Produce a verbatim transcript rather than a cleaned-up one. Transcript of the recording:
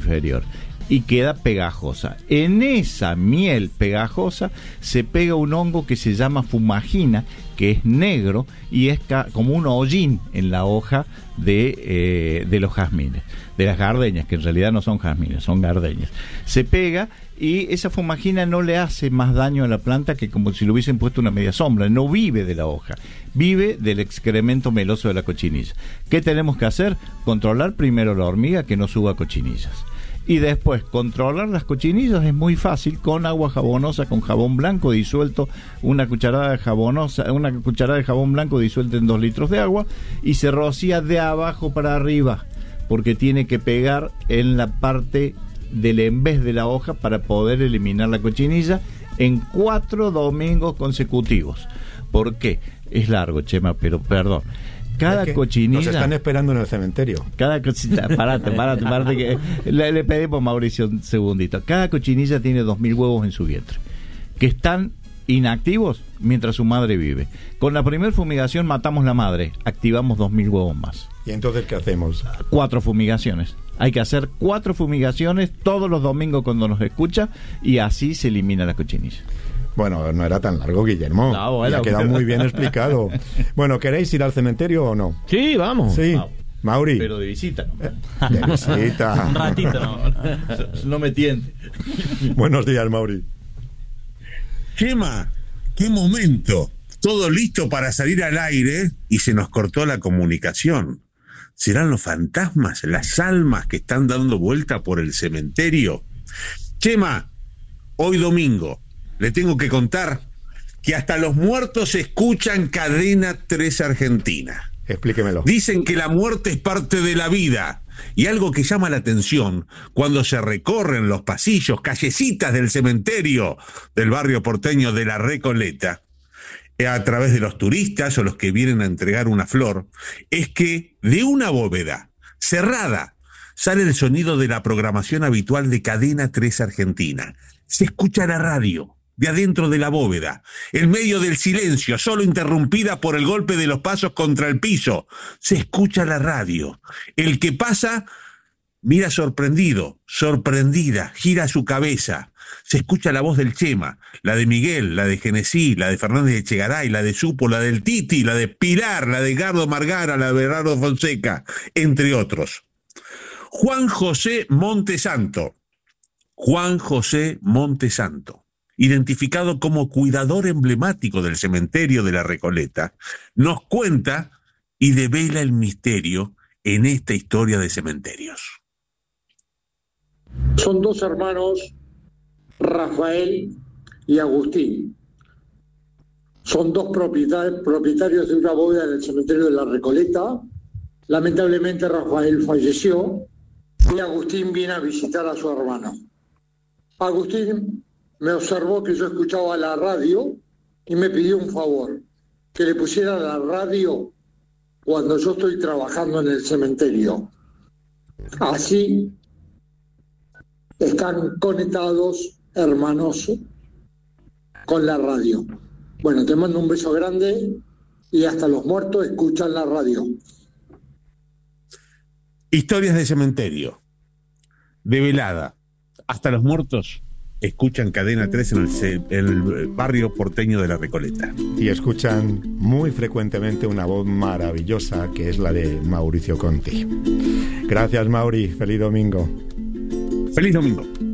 inferior y queda pegajosa. En esa miel pegajosa se pega un hongo que se llama fumagina, que es negro y es ca- como un hollín en la hoja de, eh, de los jazmines, de las gardenias, que en realidad no son jazmines, son gardenias. Se pega y esa fumagina no le hace más daño a la planta que como si le hubiesen puesto una media sombra. No vive de la hoja, vive del excremento meloso de la cochinilla. ¿Qué tenemos que hacer? Controlar primero la hormiga que no suba cochinillas. Y después, controlar las cochinillas es muy fácil, con agua jabonosa, con jabón blanco disuelto, una cucharada de jabonosa, una cucharada de jabón blanco disuelta en dos litros de agua, y se rocía de abajo para arriba, porque tiene que pegar en la parte del embés de la hoja para poder eliminar la cochinilla en cuatro domingos consecutivos. ¿Por qué? Es largo, Chema, pero perdón. Cada cochinilla... Nos están esperando en el cementerio. Cada cochinilla... Parate, parate, parate. Que le, le pedimos, Mauricio, un segundito. Cada cochinilla tiene dos mil huevos en su vientre, que están inactivos mientras su madre vive. Con la primera fumigación matamos la madre, activamos dos mil huevos más. ¿Y entonces qué hacemos? Cuatro fumigaciones. Hay que hacer cuatro fumigaciones todos los domingos cuando nos escucha, y así se elimina la cochinilla. Bueno, no era tan largo, Guillermo. No, bueno, ha quedado muy bien explicado. Bueno, ¿queréis ir al cementerio o no? Sí, vamos. Sí. Vamos. Mauri. Pero de visita, ¿no? De visita. Un ratito, no. No me tiente. Buenos días, Mauri. Chema, qué momento. Todo listo para salir al aire y se nos cortó la comunicación. ¿Serán los fantasmas, las almas que están dando vuelta por el cementerio? Chema, hoy domingo le tengo que contar que hasta los muertos escuchan Cadena tres Argentina. Explíquemelo. Dicen que la muerte es parte de la vida, y algo que llama la atención cuando se recorren los pasillos, callecitas del cementerio del barrio porteño de La Recoleta, a través de los turistas o los que vienen a entregar una flor, es que de una bóveda cerrada sale el sonido de la programación habitual de Cadena tres Argentina. Se escucha la radio de adentro de la bóveda, en medio del silencio, solo interrumpida por el golpe de los pasos contra el piso. Se escucha la radio. El que pasa mira sorprendido, sorprendida, gira su cabeza. Se escucha la voz del Chema, la de Miguel, la de Genesí, la de Fernández Echegaray, la de Supo, la del Titi, la de Pilar, la de Gardo Margara, la de Bernardo Fonseca, entre otros. Juan José Montesanto. Juan José Montesanto, identificado como cuidador emblemático del cementerio de La Recoleta, nos cuenta y devela el misterio en esta historia de cementerios. Son dos hermanos, Rafael y Agustín. Son dos propietarios de una bóveda en el cementerio de La Recoleta. Lamentablemente Rafael falleció y Agustín viene a visitar a su hermano. Agustín me observó que yo escuchaba la radio y me pidió un favor, que le pusiera la radio cuando yo estoy trabajando en el cementerio. Así están conectados, hermanos, con la radio. Bueno, te mando un beso grande y hasta los muertos escuchan la radio. Historias de cementerio, develada. Hasta los muertos escuchan Cadena tres en el, en el barrio porteño de La Recoleta. Y escuchan muy frecuentemente una voz maravillosa que es la de Mauricio Conti. Gracias, Mauri. Feliz domingo. Feliz domingo.